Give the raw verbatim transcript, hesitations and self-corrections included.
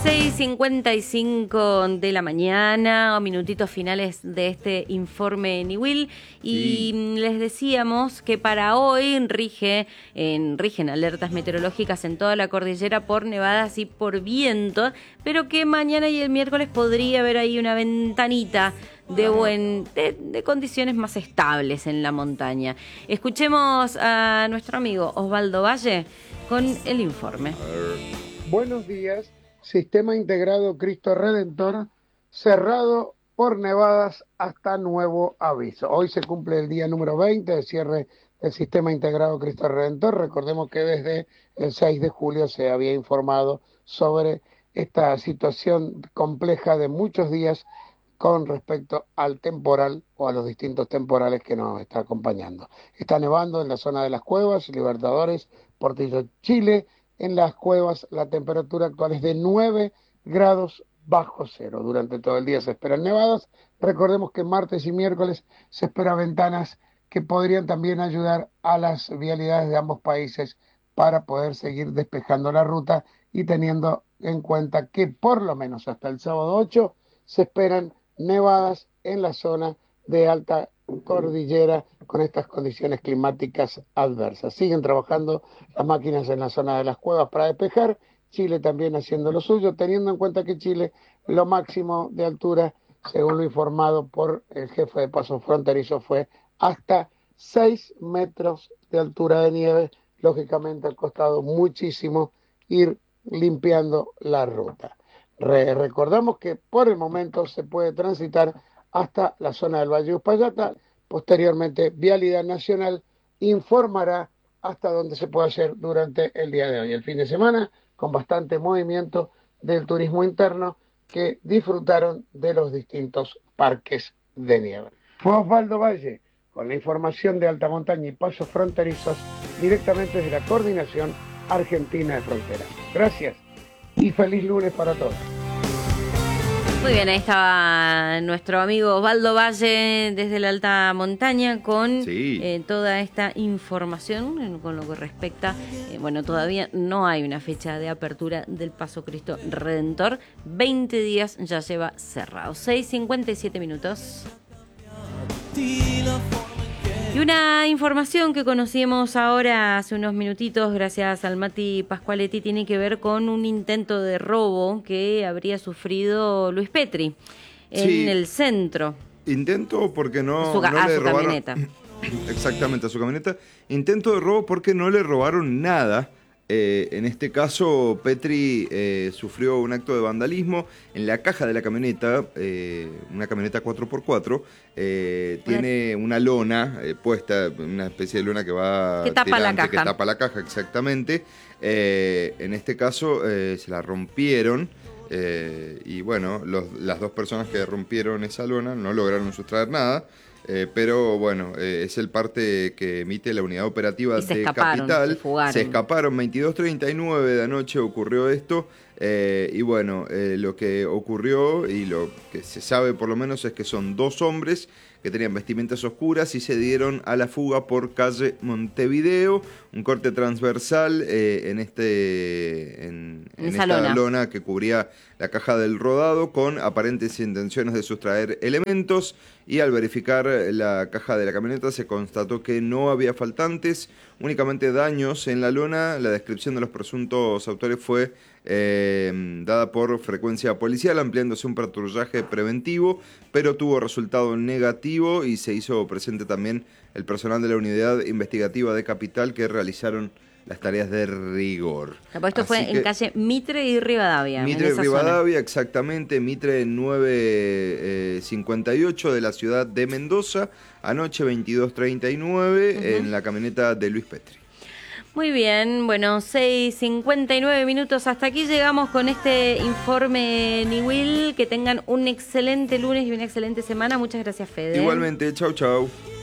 seis cincuenta y cinco de la mañana, minutitos finales de este informe Niwil, y sí. Les decíamos que para hoy rige, en, rigen alertas meteorológicas en toda la cordillera por nevadas y por viento, pero que mañana y el miércoles podría haber ahí una ventanita de, buen, de, de condiciones más estables en la montaña. Escuchemos a nuestro amigo Osvaldo Valle con el informe. Buenos días. Sistema integrado Cristo Redentor cerrado por nevadas hasta nuevo aviso. Hoy se cumple el día número veinte de cierre del sistema integrado Cristo Redentor. Recordemos que desde el seis de julio se había informado sobre esta situación compleja de muchos días con respecto al temporal o a los distintos temporales que nos está acompañando. Está nevando en la zona de las Cuevas, Libertadores, Portillo, Chile. En las Cuevas la temperatura actual es de nueve grados bajo cero. Durante todo el día se esperan nevadas. Recordemos que martes y miércoles se esperan ventanas que podrían también ayudar a las vialidades de ambos países para poder seguir despejando la ruta y teniendo en cuenta que por lo menos hasta el sábado ocho se esperan nevadas en la zona de alta cordillera con estas condiciones climáticas adversas. Siguen trabajando las máquinas en la zona de las Cuevas para despejar, Chile también haciendo lo suyo, teniendo en cuenta que Chile lo máximo de altura, según lo informado por el jefe de paso fronterizo, fue hasta seis metros de altura de nieve. Lógicamente ha costado muchísimo ir limpiando la ruta. Re- recordamos que por el momento se puede transitar hasta la zona del Valle de Uspallata. Posteriormente, Vialidad Nacional informará hasta dónde se puede hacer durante el día de hoy. El fin de semana, con bastante movimiento del turismo interno que disfrutaron de los distintos parques de nieve. Fue Osvaldo Valle con la información de alta montaña y pasos fronterizos directamente desde la Coordinación Argentina de Fronteras. Gracias y feliz lunes para todos. Muy bien, ahí estaba nuestro amigo Osvaldo Valle desde la alta montaña con sí. eh, toda esta información con lo que respecta, eh, bueno, todavía no hay una fecha de apertura del Paso Cristo Redentor, veinte días ya lleva cerrado, seis cincuenta y siete minutos. Y una información que conocimos ahora hace unos minutitos gracias al Mati Pascualetti tiene que ver con un intento de robo que habría sufrido Luis Petri en sí, el centro. Intento porque no, su, no a le su robaron. Camioneta. Exactamente, a su camioneta. Intento de robo porque no le robaron nada. Eh, en este caso, Petri eh, sufrió un acto de vandalismo en la caja de la camioneta, eh, una camioneta cuatro por cuatro, eh, tiene una lona eh, puesta, una especie de lona que va que tapa tirante, la caja. que tapa la caja, exactamente. Eh, en este caso eh, se la rompieron eh, y bueno, los, las dos personas que rompieron esa lona no lograron sustraer nada. Eh, pero bueno, eh, es el parte que emite la unidad operativa se de escaparon, Capital. Se, se escaparon, veintidós treinta y nueve de anoche ocurrió esto. Eh, y bueno, eh, lo que ocurrió y lo que se sabe por lo menos es que son dos hombres que tenían vestimentas oscuras y se dieron a la fuga por calle Montevideo, un corte transversal eh, en, este, en, en esta lona. lona que cubría la caja del rodado con aparentes intenciones de sustraer elementos, y al verificar la caja de la camioneta se constató que no había faltantes, únicamente daños en la lona. La descripción de los presuntos autores fue eh, dada por frecuencia policial, ampliándose un patrullaje preventivo, pero tuvo resultado negativo y se hizo presente también el personal de la unidad investigativa de Capital que realizaron las tareas de rigor. Esto Así fue en calle Mitre y Rivadavia. Mitre y Rivadavia, zona. Exactamente, Mitre nueve cincuenta y ocho de la ciudad de Mendoza, anoche veintidós treinta y nueve, uh-huh. en la camioneta de Luis Petri. Muy bien, bueno, seis cincuenta y nueve minutos, hasta aquí llegamos con este informe Niwil. Que tengan un excelente lunes y una excelente semana. Muchas gracias, Fede. Igualmente, chau chau.